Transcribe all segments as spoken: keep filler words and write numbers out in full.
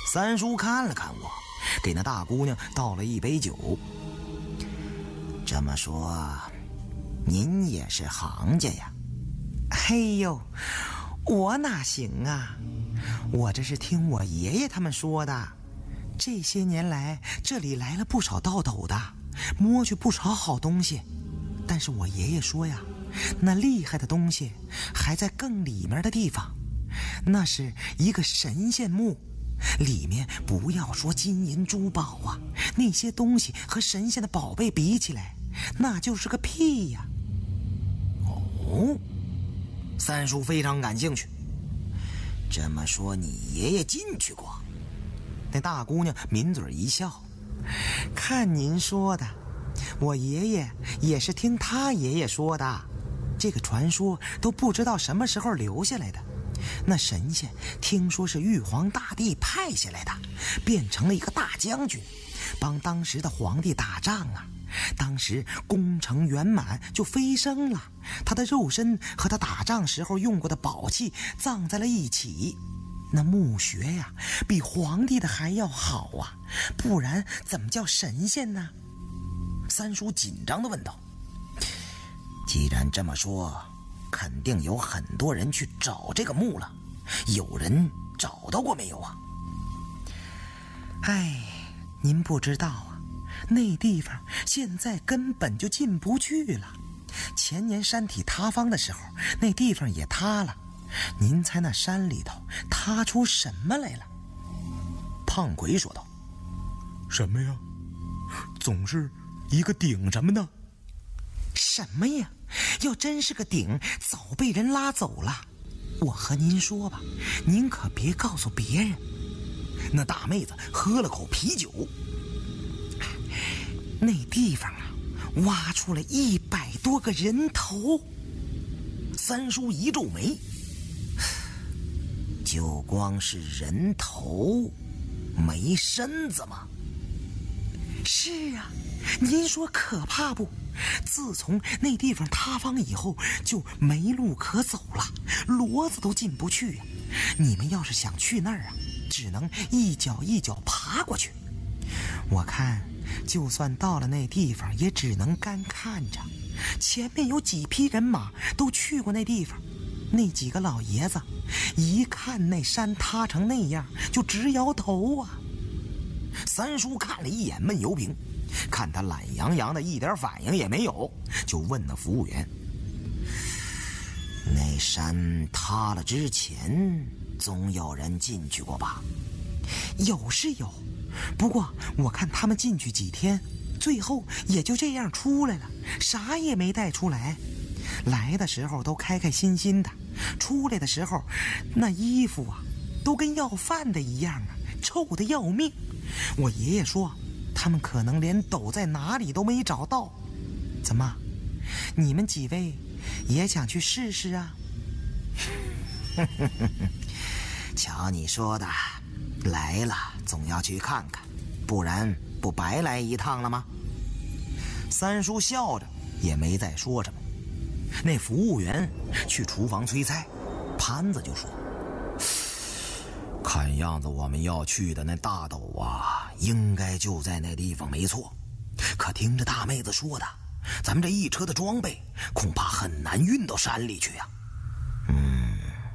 三叔看了看我，给那大姑娘倒了一杯酒。这么说，您也是行家呀？嘿呦，我哪行啊？我这是听我爷爷他们说的。这些年来，这里来了不少盗斗的，摸去不少好东西。但是我爷爷说呀，那厉害的东西还在更里面的地方，那是一个神仙墓，里面不要说金银珠宝啊，那些东西和神仙的宝贝比起来，那就是个屁呀。哦，三叔非常感兴趣。这么说你爷爷进去过？那大姑娘抿嘴一笑，看您说的，我爷爷也是听他爷爷说的。这个传说都不知道什么时候留下来的，那神仙听说是玉皇大帝派下来的，变成了一个大将军，帮当时的皇帝打仗啊。当时功成圆满，就飞升了，他的肉身和他打仗时候用过的宝器葬在了一起。那墓穴呀，比皇帝的还要好啊，不然怎么叫神仙呢？三叔紧张地问道。既然这么说，肯定有很多人去找这个墓了，有人找到过没有啊？哎，您不知道啊，那地方现在根本就进不去了。前年山体塌方的时候，那地方也塌了。您猜那山里头塌出什么来了？胖鬼说道。什么呀？总是一个鼎什么的。什么呀？要真是个鼎，早被人拉走了。我和您说吧，您可别告诉别人。那大妹子喝了口啤酒。那地方啊，挖出了一百多个人头。三叔一皱眉，就光是人头，没身子吗？是啊，您说可怕不？自从那地方塌方以后，就没路可走了，骡子都进不去呀、啊。你们要是想去那儿啊，只能一脚一脚爬过去。我看，就算到了那地方，也只能干看着。前面有几匹人马都去过那地方，那几个老爷子一看那山塌成那样，就直摇头啊。三叔看了一眼闷油瓶，看他懒洋洋的，一点反应也没有，就问那服务员：那山塌了之前，总有人进去过吧？有是有，不过我看他们进去几天，最后也就这样出来了，啥也没带出来。来的时候都开开心心的，出来的时候那衣服啊，都跟要饭的一样啊，臭得要命。我爷爷说，他们可能连斗在哪里都没找到。怎么，你们几位也想去试试啊？瞧你说的，来了总要去看看，不然不白来一趟了吗？三叔笑着也没再说什么。那服务员去厨房催菜，潘子就说：看样子我们要去的那大斗啊，应该就在那地方没错。可听着大妹子说的，咱们这一车的装备恐怕很难运到山里去呀、啊。嗯，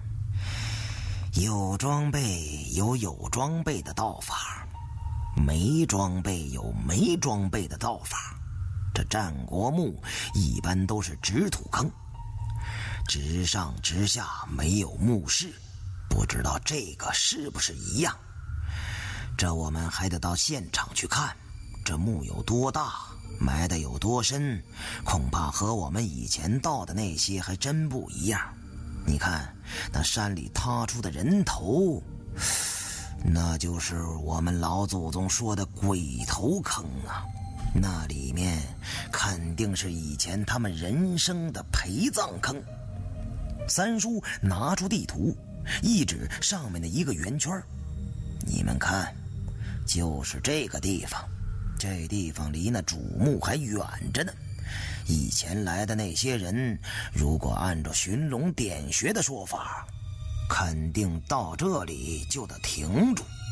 有装备有有装备的道法，没装备有没装备的道法。这战国墓一般都是直土坑，直上直下，没有墓室。不知道这个是不是一样？这我们还得到现场去看，这墓有多大，埋得有多深，恐怕和我们以前到的那些还真不一样。你看那山里塌出的人头，那就是我们老祖宗说的鬼头坑啊，那里面肯定是以前他们人生的陪葬坑。三叔拿出地图一指上面的一个圆圈，你们看，就是这个地方。这地方离那主墓还远着呢。以前来的那些人，如果按照寻龙点穴的说法，肯定到这里就得停住。